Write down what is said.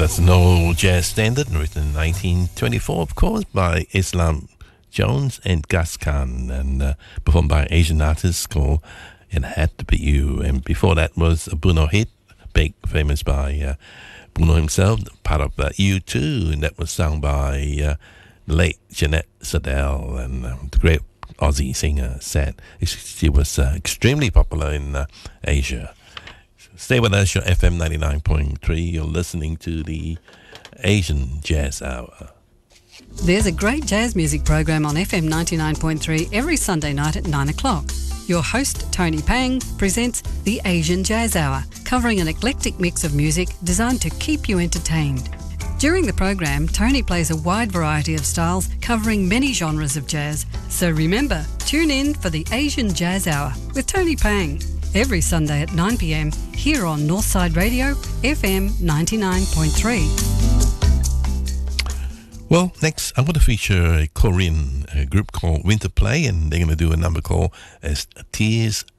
that's an old jazz standard written in 1924, of course, by Islam Jones and Gus Kahn, and performed by Asian artists called It Had to Be You. And before that was a Bruno hit, big, famous by Bruno himself, part of U2, and that was sung by the late Jeanette Sadell, and the great Aussie singer said she was extremely popular in Asia. Stay with us, your FM 99.3. You're listening to the Asian Jazz Hour. There's a great jazz music program on FM 99.3 every Sunday night at 9 o'clock. Your host, Tony Pang, presents the Asian Jazz Hour, covering an eclectic mix of music designed to keep you entertained. During the program, Tony plays a wide variety of styles covering many genres of jazz. So remember, tune in for the Asian Jazz Hour with Tony Pang every Sunday at 9 p.m. here on Northside Radio, FM 99.3. Well, next I'm going to feature a Korean group called Winter Play, and they're going to do a number called Tears